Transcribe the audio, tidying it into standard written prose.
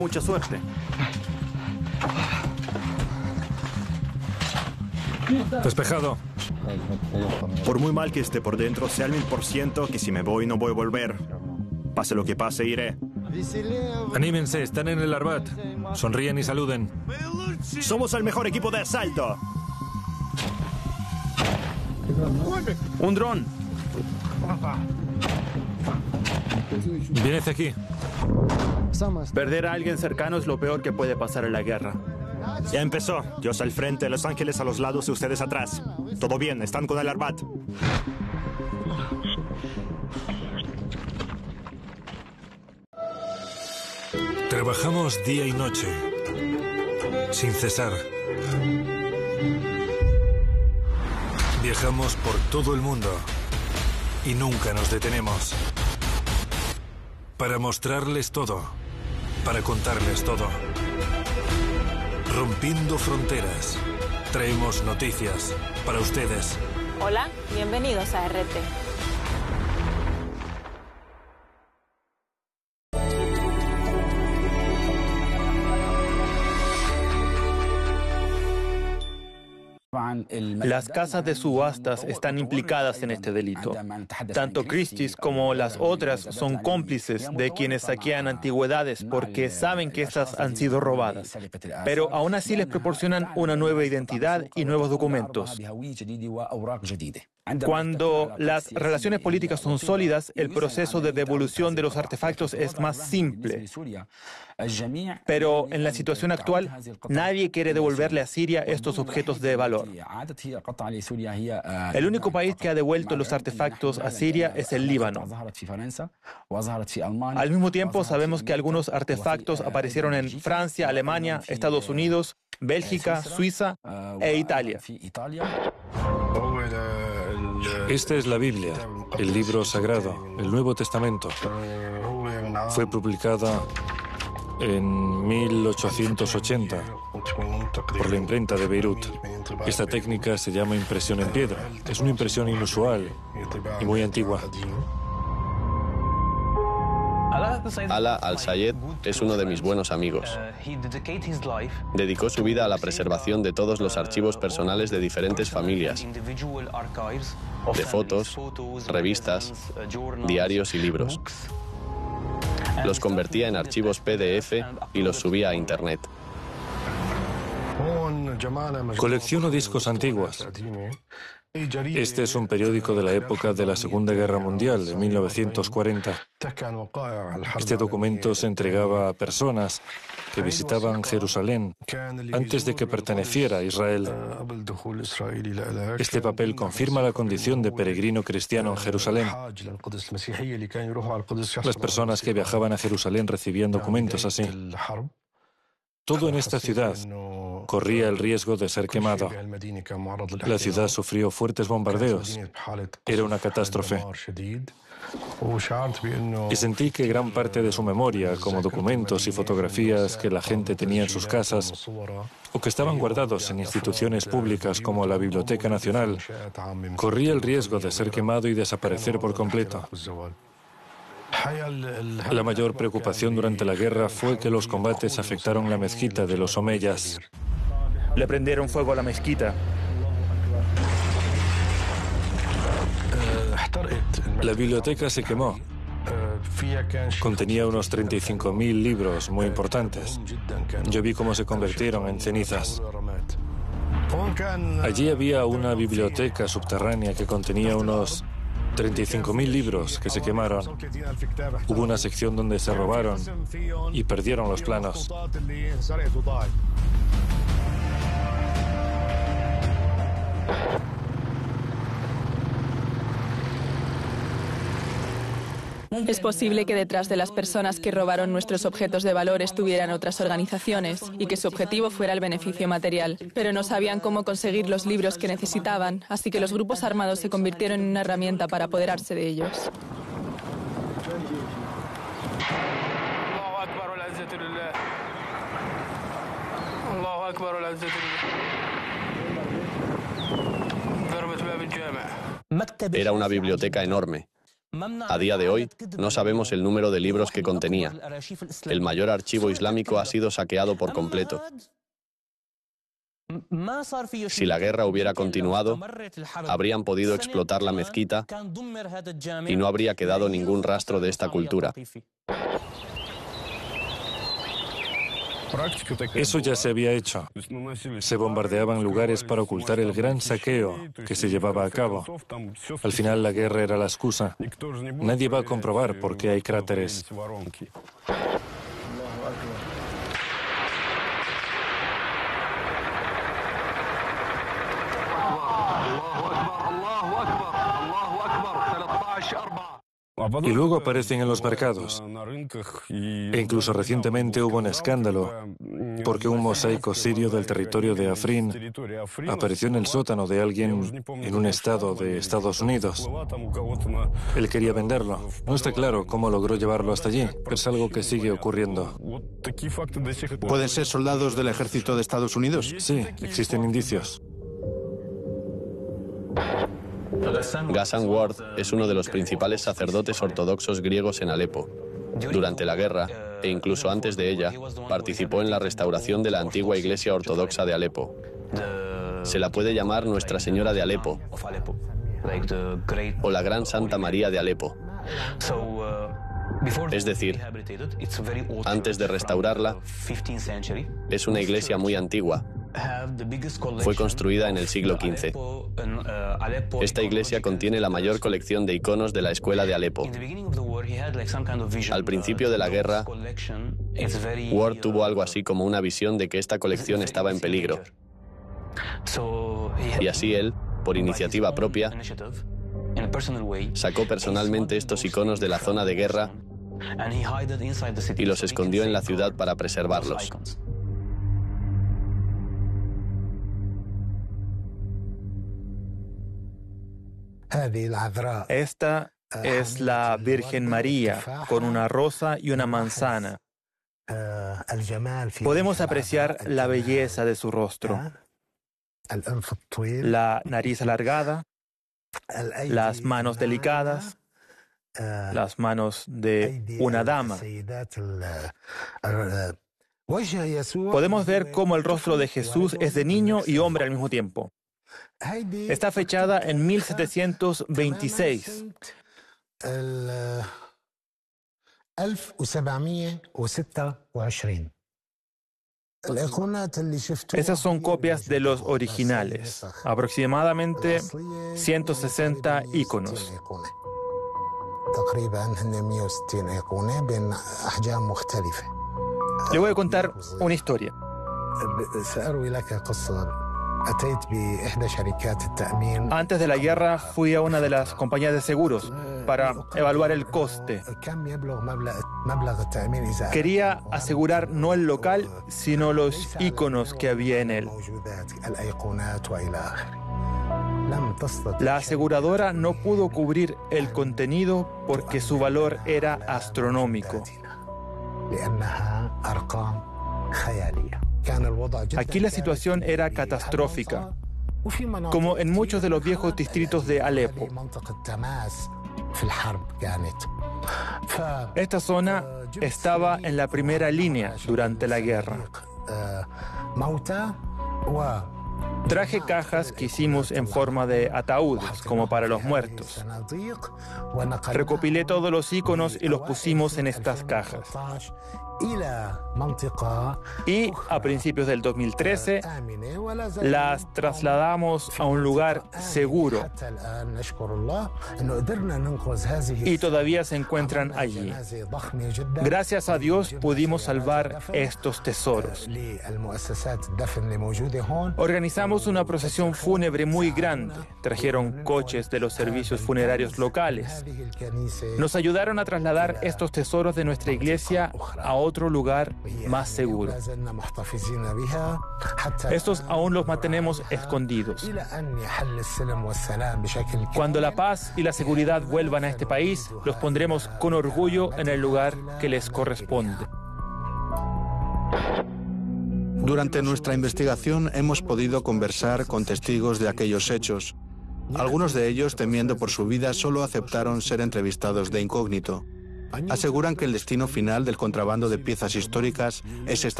Mucha suerte. Despejado. Por muy mal que esté por dentro, sé al 1000% que si me voy no voy a volver. Pase lo que pase, iré. Anímense, están en el Arbat. Sonríen y saluden. Somos el mejor equipo de asalto. Un dron. Viene hacia aquí. Perder a alguien cercano es lo peor que puede pasar en la guerra. Ya empezó. Dios al frente, Los Ángeles a los lados y ustedes atrás. Todo bien, están con el Arbat. Trabajamos día y noche, sin cesar. Viajamos por todo el mundo y nunca nos detenemos. Para mostrarles todo, para contarles todo. Rompiendo fronteras, traemos noticias para ustedes. Hola, bienvenidos a RT. Las casas de subastas están implicadas en este delito. Tanto Christie's como las otras son cómplices de quienes saquean antigüedades porque saben que estas han sido robadas. Pero aún así les proporcionan una nueva identidad y nuevos documentos. Cuando las relaciones políticas son sólidas, el proceso de devolución de los artefactos es más simple. Pero en la situación actual, nadie quiere devolverle a Siria estos objetos de valor. El único país que ha devuelto los artefactos a Siria es el Líbano. Al mismo tiempo, sabemos que algunos artefactos aparecieron en Francia, Alemania, Estados Unidos, Bélgica, Suiza e Italia. Esta es la Biblia, el libro sagrado, el Nuevo Testamento. Fue publicada en 1880 por la imprenta de Beirut. Esta técnica se llama impresión en piedra. Es una impresión inusual y muy antigua. Ala al-Sayed es uno de mis buenos amigos. Dedicó su vida a la preservación de todos los archivos personales de diferentes familias, de fotos, revistas, diarios y libros. Los convertía en archivos PDF y los subía a Internet. Colecciono discos antiguos. Este es un periódico de la época de la Segunda Guerra Mundial, de 1940. Este documento se entregaba a personas que visitaban Jerusalén antes de que perteneciera a Israel. Este papel confirma la condición de peregrino cristiano en Jerusalén. Las personas que viajaban a Jerusalén recibían documentos así. Todo en esta ciudad corría el riesgo de ser quemado. La ciudad sufrió fuertes bombardeos. Era una catástrofe. Y sentí que gran parte de su memoria, como documentos y fotografías que la gente tenía en sus casas o que estaban guardados en instituciones públicas como la Biblioteca Nacional, corría el riesgo de ser quemado y desaparecer por completo. La mayor preocupación durante la guerra fue que los combates afectaron la mezquita de los omeyas. Le prendieron fuego a la mezquita. La biblioteca se quemó. Contenía unos 35.000 libros muy importantes. Yo vi cómo se convirtieron en cenizas. Allí había una biblioteca subterránea que contenía unos 35.000 libros que se quemaron. Hubo una sección donde se robaron y perdieron los planos. Es posible que detrás de las personas que robaron nuestros objetos de valor estuvieran otras organizaciones y que su objetivo fuera el beneficio material, pero no sabían cómo conseguir los libros que necesitaban, así que los grupos armados se convirtieron en una herramienta para apoderarse de ellos. Era una biblioteca enorme. A día de hoy, no sabemos el número de libros que contenía. El mayor archivo islámico ha sido saqueado por completo. Si la guerra hubiera continuado, habrían podido explotar la mezquita y no habría quedado ningún rastro de esta cultura. Eso ya se había hecho. Se bombardeaban lugares para ocultar el gran saqueo que se llevaba a cabo. Al final la guerra era la excusa. Nadie va a comprobar por qué hay cráteres. Y luego aparecen en los mercados. E incluso recientemente hubo un escándalo porque un mosaico sirio del territorio de Afrin apareció en el sótano de alguien en un estado de Estados Unidos. Él quería venderlo. No está claro cómo logró llevarlo hasta allí, pero es algo que sigue ocurriendo. ¿Pueden ser soldados del ejército de Estados Unidos? Sí, existen indicios. Ghassan Ward es uno de los principales sacerdotes ortodoxos griegos en Alepo. Durante la guerra, e incluso antes de ella, participó en la restauración de la antigua iglesia ortodoxa de Alepo. Se la puede llamar Nuestra Señora de Alepo, o la Gran Santa María de Alepo. Es decir, antes de restaurarla, es una iglesia muy antigua. Fue construida en el siglo XV. Esta iglesia contiene la mayor colección de iconos de la escuela de Alepo. Al principio de la guerra, Ward tuvo algo así como una visión de que esta colección estaba en peligro. Y así él, por iniciativa propia, sacó personalmente estos iconos de la zona de guerra y los escondió en la ciudad para preservarlos. Esta es la Virgen María con una rosa y una manzana. Podemos apreciar la belleza de su rostro, la nariz alargada, las manos delicadas, las manos de una dama. Podemos ver cómo el rostro de Jesús es de niño y hombre al mismo tiempo. Está fechada en 1726. Esas son copias de los originales, aproximadamente 160 iconos. Le voy a contar una historia. Antes de la guerra fui a una de las compañías de seguros para evaluar el coste. Quería asegurar no el local, sino los iconos que había en él. La aseguradora no pudo cubrir el contenido porque su valor era astronómico. Aquí la situación era catastrófica, como en muchos de los viejos distritos de Alepo. Esta zona estaba en la primera línea durante la guerra. Traje cajas que hicimos en forma de ataúdes, como para los muertos. Recopilé todos los iconos y los pusimos en estas cajas. Y a principios del 2013 las trasladamos a un lugar seguro y todavía se encuentran allí. Gracias a Dios pudimos salvar estos tesoros. Organizamos una procesión fúnebre muy grande. Trajeron coches de los servicios funerarios locales. Nos ayudaron a trasladar estos tesoros de nuestra iglesia a otro lugar más seguro. Estos aún los mantenemos escondidos. Cuando la paz y la seguridad vuelvan a este país, los pondremos con orgullo en el lugar que les corresponde. Durante nuestra investigación hemos podido conversar con testigos de aquellos hechos Algunos de ellos, temiendo por su vida, solo aceptaron ser entrevistados de incógnito. Aseguran que el destino final del contrabando de piezas históricas es